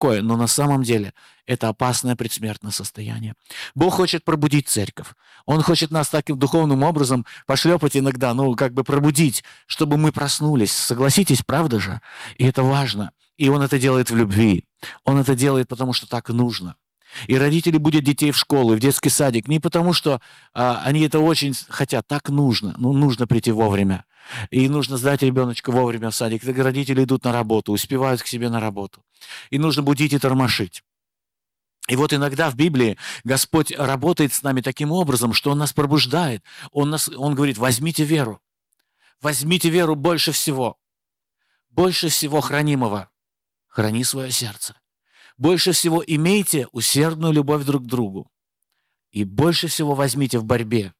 покоя, но на самом деле это опасное предсмертное состояние. Бог хочет пробудить церковь. Он хочет нас таким духовным образом пошлепать иногда, пробудить, чтобы мы проснулись. Согласитесь, правда же? И это важно. И Он это делает в любви. Он это делает, потому что так нужно. И родители будут детей в школу, в детский садик не потому, что они это очень хотят, так нужно. Нужно прийти вовремя. И нужно сдать ребеночка вовремя в садик. Так родители идут на работу, успевают к себе на работу. И нужно будить и тормошить. И вот иногда в Библии Господь работает с нами таким образом, что Он нас пробуждает. Он говорит, возьмите веру. Возьмите веру больше всего. Больше всего хранимого. Храни свое сердце. Больше всего имейте усердную любовь друг к другу. И больше всего возьмите в борьбе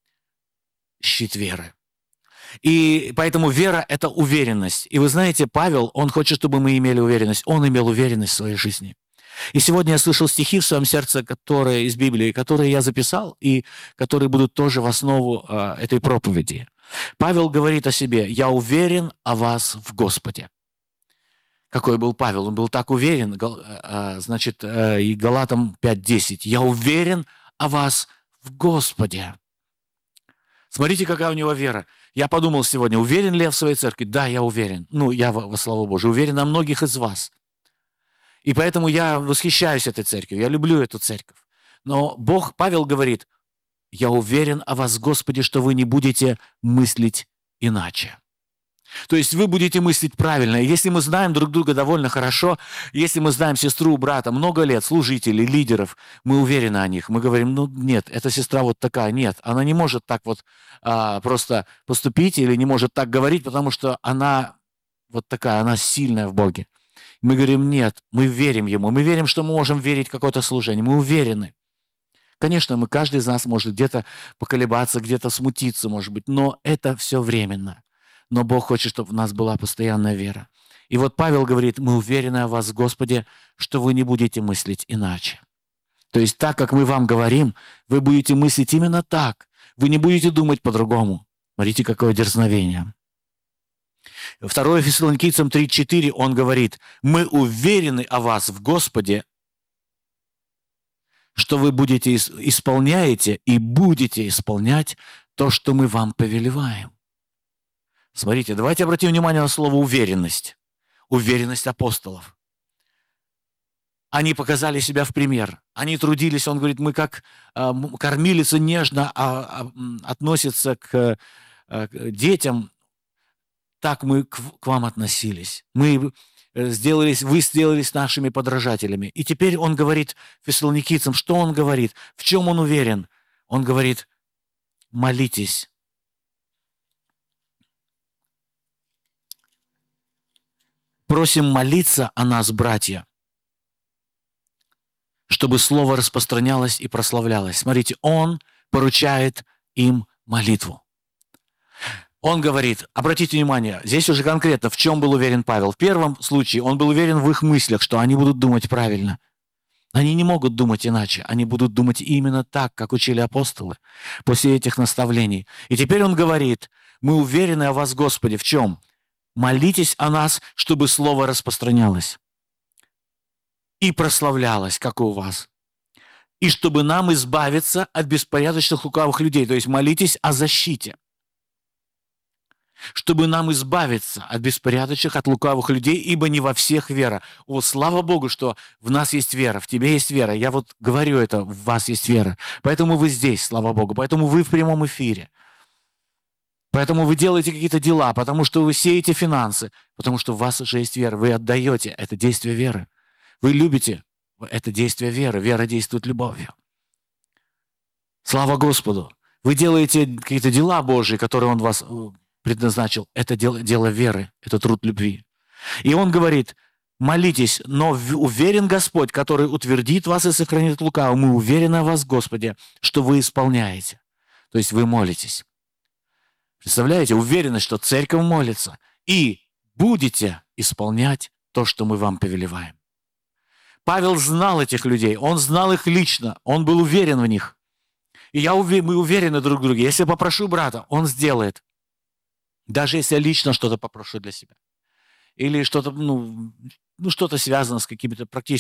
щит веры. И поэтому вера – это уверенность. И вы знаете, Павел, он хочет, чтобы мы имели уверенность. Он имел уверенность в своей жизни. И сегодня я слышал стихи в своем сердце, которые из Библии, которые я записал, и которые будут тоже в основу этой проповеди. Павел говорит о себе: «Я уверен о вас в Господе». Какой был Павел? Он был так уверен, и Галатам 5:10. «Я уверен о вас в Господе». Смотрите, какая у него вера. Я подумал сегодня, уверен ли я в своей церкви? Да, я уверен. Я, во славу Божию, уверен о многих из вас. И поэтому я восхищаюсь этой церковью, я люблю эту церковь. Но Павел говорит: «Я уверен о вас, Господи, что вы не будете мыслить иначе». То есть вы будете мыслить правильно. И если мы знаем друг друга довольно хорошо, если мы знаем сестру, брата много лет, служителей, лидеров, мы уверены о них. Мы говорим: нет, эта сестра вот такая. Нет, она не может так просто поступить или не может так говорить, потому что она вот такая, она сильная в Боге. Мы говорим: нет, мы верим Ему. Мы верим, что мы можем верить в какое-то служение. Мы уверены. Конечно, каждый из нас может где-то поколебаться, где-то смутиться, может быть, но это все временно. Но Бог хочет, чтобы у нас была постоянная вера. И вот Павел говорит: мы уверены о вас, Господи, что вы не будете мыслить иначе. То есть так, как мы вам говорим, вы будете мыслить именно так. Вы не будете думать по-другому. Смотрите, какое дерзновение. 2 Фессалоникийцам 3:4 он говорит: мы уверены о вас в Господе, что вы исполняете и будете исполнять то, что мы вам повелеваем. Смотрите, давайте обратим внимание на слово «уверенность». Уверенность апостолов. Они показали себя в пример. Они трудились, он говорит, мы как кормилица нежно относятся к детям, так мы к вам относились. Вы сделались нашими подражателями. И теперь он говорит фессалоникийцам, что он говорит, в чем он уверен? Он говорит: молитесь. Просим молиться о нас, братья, чтобы слово распространялось и прославлялось. Смотрите, он поручает им молитву. Он говорит, обратите внимание, здесь уже конкретно, в чем был уверен Павел. В первом случае он был уверен в их мыслях, что они будут думать правильно. Они не могут думать иначе. Они будут думать именно так, как учили апостолы после этих наставлений. И теперь он говорит: мы уверены о вас, Господи, в чем? Молитесь о нас, чтобы слово распространялось и прославлялось, как и у вас. И чтобы нам избавиться от беспорядочных лукавых людей. То есть молитесь о защите. Чтобы нам избавиться от беспорядочных, от лукавых людей, ибо не во всех вера. Слава Богу, что в нас есть вера, в тебе есть вера. Я говорю это, в вас есть вера. Поэтому вы здесь, слава Богу. Поэтому вы в прямом эфире. Поэтому вы делаете какие-то дела, потому что вы сеете финансы, потому что в вас уже есть вера. Вы отдаете это действие веры. Вы любите это действие веры. Вера действует любовью. Слава Господу. Вы делаете какие-то дела Божьи, которые Он вас предназначил. Это дело веры, это труд любви. И он говорит: молитесь, но уверен Господь, который утвердит вас и сохранит от лукавого. Мы уверены о вас, Господи, что вы исполняете. То есть вы молитесь. Представляете, уверенность, что церковь молится, и будете исполнять то, что мы вам повелеваем. Павел знал этих людей, он знал их лично, он был уверен в них. И мы уверены друг в друге. Если я попрошу брата, он сделает. Даже если я лично что-то попрошу для себя. Или что-то, что-то связано с какими-то практическими